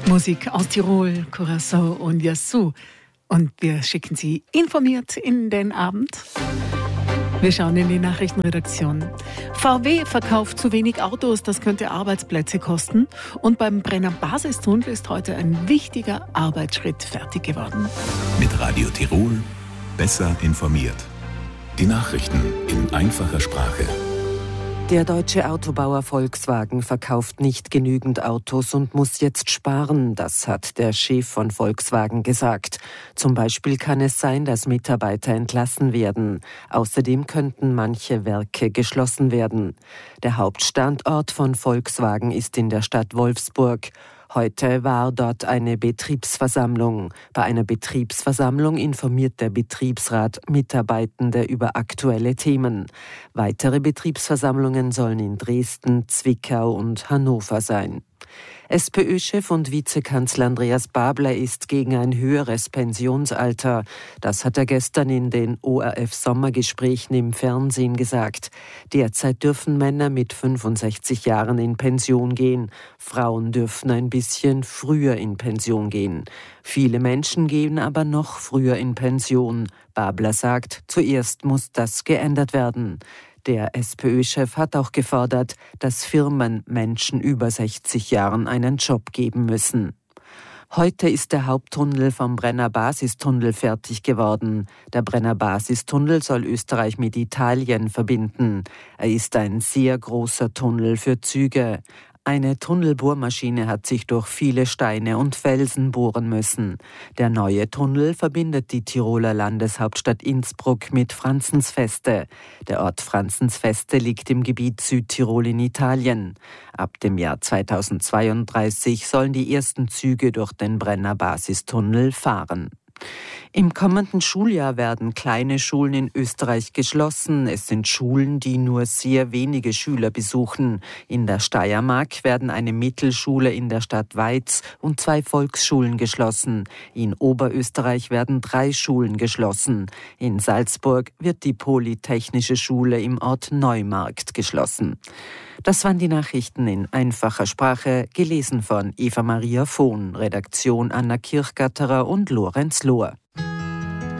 Musik aus Tirol, Curaçao und Yassou. Und wir schicken Sie informiert in den Abend. Wir schauen in die Nachrichtenredaktion. VW verkauft zu wenig Autos, das könnte Arbeitsplätze kosten. Und beim Brenner Basistunnel ist heute ein wichtiger Arbeitsschritt fertig geworden. Mit Radio Tirol besser informiert. Die Nachrichten in einfacher Sprache. Der deutsche Autobauer Volkswagen verkauft nicht genügend Autos und muss jetzt sparen. Das hat der Chef von Volkswagen gesagt. Zum Beispiel kann es sein, dass Mitarbeiter entlassen werden. Außerdem könnten manche Werke geschlossen werden. Der Hauptstandort von Volkswagen ist in der Stadt Wolfsburg. Heute war dort eine Betriebsversammlung. Bei einer Betriebsversammlung informiert der Betriebsrat Mitarbeitende über aktuelle Themen. Weitere Betriebsversammlungen sollen in Dresden, Zwickau und Hannover sein. SPÖ-Chef und Vizekanzler Andreas Babler ist gegen ein höheres Pensionsalter. Das hat er gestern in den ORF-Sommergesprächen im Fernsehen gesagt. Derzeit dürfen Männer mit 65 Jahren in Pension gehen. Frauen dürfen ein bisschen früher in Pension gehen. Viele Menschen gehen aber noch früher in Pension. Babler sagt, zuerst muss das geändert werden. Der SPÖ-Chef hat auch gefordert, dass Firmen Menschen über 60 Jahren einen Job geben müssen. Heute ist der Haupttunnel vom Brenner Basistunnel fertig geworden. Der Brenner Basistunnel soll Österreich mit Italien verbinden. Er ist ein sehr großer Tunnel für Züge. Eine Tunnelbohrmaschine hat sich durch viele Steine und Felsen bohren müssen. Der neue Tunnel verbindet die Tiroler Landeshauptstadt Innsbruck mit Franzensfeste. Der Ort Franzensfeste liegt im Gebiet Südtirol in Italien. Ab dem Jahr 2032 sollen die ersten Züge durch den Brenner Basistunnel fahren. Im kommenden Schuljahr werden kleine Schulen in Österreich geschlossen. Es sind Schulen, die nur sehr wenige Schüler besuchen. In der Steiermark werden eine Mittelschule in der Stadt Weiz und 2 Volksschulen geschlossen. In Oberösterreich werden 3 Schulen geschlossen. In Salzburg wird die Polytechnische Schule im Ort Neumarkt geschlossen. Das waren die Nachrichten in einfacher Sprache, gelesen von Eva Maria Vohn, Redaktion Anna Kirchgatterer und Lorenz Lohr.